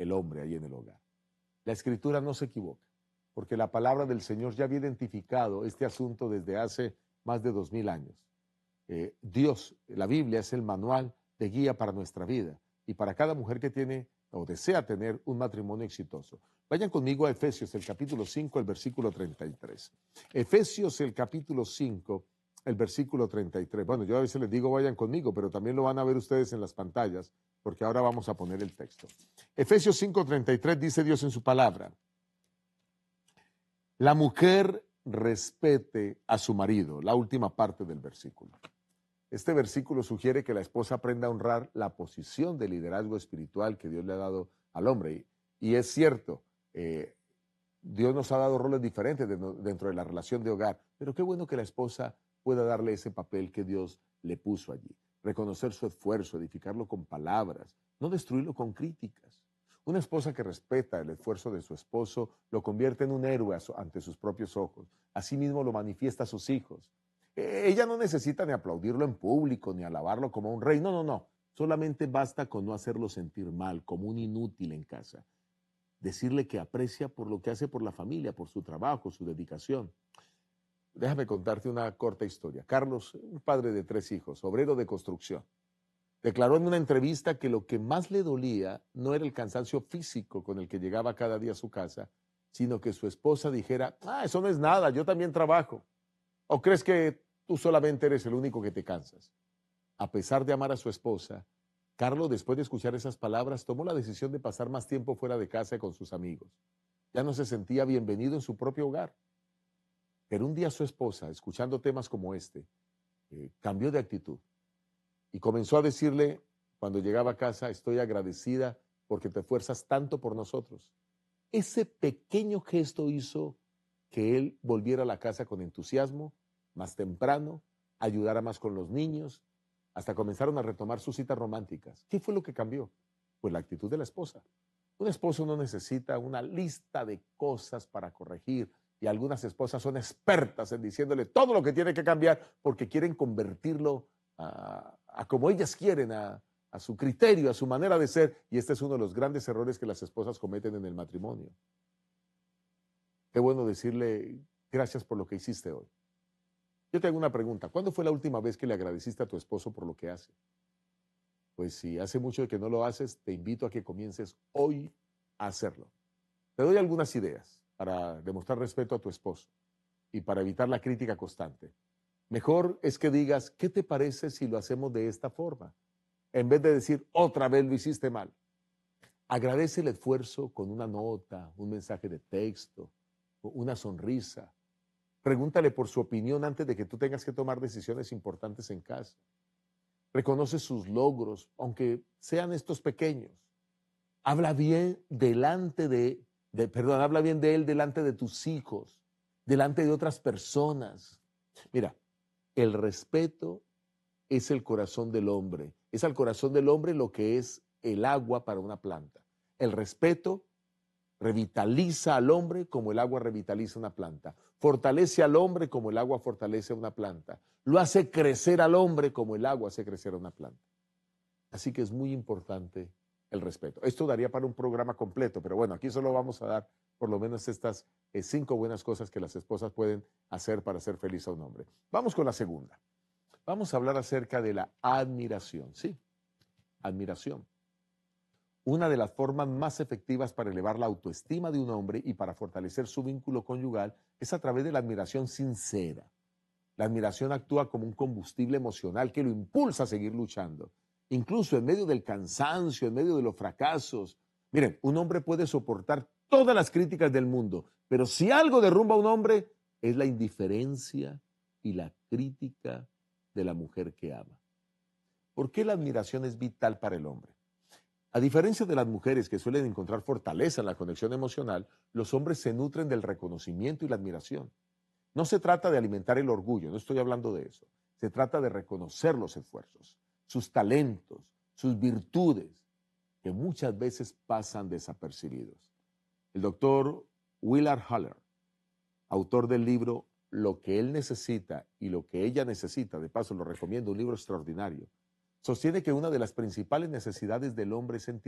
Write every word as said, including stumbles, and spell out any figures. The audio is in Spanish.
del hombre ahí en el hogar. La Escritura no se equivoca, porque la palabra del Señor ya había identificado este asunto desde hace más de dos mil años. Eh, Dios, la Biblia es el manual de guía para nuestra vida y para cada mujer que tiene o desea tener un matrimonio exitoso. Vayan conmigo a Efesios, el capítulo cinco, el versículo treinta y tres. Efesios, el capítulo cinco, el versículo treinta y tres. Bueno, yo a veces les digo vayan conmigo, pero también lo van a ver ustedes en las pantallas, porque ahora vamos a poner el texto. Efesios cinco, treinta y tres dice Dios en su palabra: la mujer respete a su marido, la última parte del versículo. Este versículo sugiere que la esposa aprenda a honrar la posición de liderazgo espiritual que Dios le ha dado al hombre. Y, y es cierto, eh, Dios nos ha dado roles diferentes de, dentro de la relación de hogar, pero qué bueno que la esposa pueda darle ese papel que Dios le puso allí. Reconocer su esfuerzo, edificarlo con palabras, no destruirlo con críticas. Una esposa que respeta el esfuerzo de su esposo lo convierte en un héroe ante sus propios ojos. Asimismo lo manifiesta a sus hijos. Ella no necesita ni aplaudirlo en público, ni alabarlo como un rey. No, no, no. Solamente basta con no hacerlo sentir mal, como un inútil en casa. Decirle que aprecia por lo que hace por la familia, por su trabajo, su dedicación. Déjame contarte una corta historia. Carlos, un padre de tres hijos, obrero de construcción, declaró en una entrevista que lo que más le dolía no era el cansancio físico con el que llegaba cada día a su casa, sino que su esposa dijera: ah, eso no es nada, yo también trabajo. ¿O crees que tú solamente eres el único que te cansas? A pesar de amar a su esposa, Carlos, después de escuchar esas palabras, tomó la decisión de pasar más tiempo fuera de casa con sus amigos. Ya no se sentía bienvenido en su propio hogar. Pero un día su esposa, escuchando temas como este, eh, cambió de actitud y comenzó a decirle, cuando llegaba a casa: estoy agradecida porque te esfuerzas tanto por nosotros. Ese pequeño gesto hizo que él volviera a la casa con entusiasmo, más temprano, ayudara más con los niños, hasta comenzaron a retomar sus citas románticas. ¿Qué fue lo que cambió? Pues la actitud de la esposa. Un esposo no necesita una lista de cosas para corregir, y algunas esposas son expertas en diciéndole todo lo que tiene que cambiar porque quieren convertirlo a, a como ellas quieren, a, a su criterio, a su manera de ser, y este es uno de los grandes errores que las esposas cometen en el matrimonio. Qué bueno decirle gracias por lo que hiciste hoy. Yo te hago una pregunta: ¿cuándo fue la última vez que le agradeciste a tu esposo por lo que hace? Pues si hace mucho que no lo haces, te invito a que comiences hoy a hacerlo. Te doy algunas ideas para demostrar respeto a tu esposo y para evitar la crítica constante. Mejor es que digas: ¿qué te parece si lo hacemos de esta forma? En vez de decir otra vez lo hiciste mal. Agradece el esfuerzo con una nota, un mensaje de texto, una sonrisa. Pregúntale por su opinión antes de que tú tengas que tomar decisiones importantes en casa. Reconoce sus logros, aunque sean estos pequeños. Habla bien delante de, de, perdón, habla bien de él delante de tus hijos, delante de otras personas. Mira, el respeto es el corazón del hombre. Es al corazón del hombre lo que es el agua para una planta. El respeto revitaliza al hombre como el agua revitaliza una planta. Fortalece al hombre como el agua fortalece a una planta. Lo hace crecer al hombre como el agua hace crecer a una planta. Así que es muy importante el respeto. Esto daría para un programa completo, pero bueno, aquí solo vamos a dar por lo menos estas eh, cinco buenas cosas que las esposas pueden hacer para hacer feliz a un hombre. Vamos con la segunda. Vamos a hablar acerca de la admiración. Sí, admiración. Una de las formas más efectivas para elevar la autoestima de un hombre y para fortalecer su vínculo conyugal es a través de la admiración sincera. La admiración actúa como un combustible emocional que lo impulsa a seguir luchando, incluso en medio del cansancio, en medio de los fracasos. Miren, un hombre puede soportar todas las críticas del mundo, pero si algo derrumba a un hombre es la indiferencia y la crítica de la mujer que ama. ¿Por qué la admiración es vital para el hombre? A diferencia de las mujeres que suelen encontrar fortaleza en la conexión emocional, los hombres se nutren del reconocimiento y la admiración. No se trata de alimentar el orgullo, no estoy hablando de eso. Se trata de reconocer los esfuerzos, sus talentos, sus virtudes, que muchas veces pasan desapercibidos. El doctor Willard Haller, autor del libro Lo que él necesita y lo que ella necesita, de paso lo recomiendo, un libro extraordinario, sostiene que una de las principales necesidades del hombre es sentir